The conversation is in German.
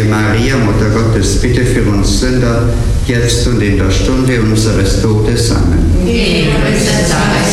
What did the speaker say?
Maria, Mutter Gottes, bitte für uns Sünder, jetzt und in der Stunde unseres Todes. Amen. Ehre und Zeit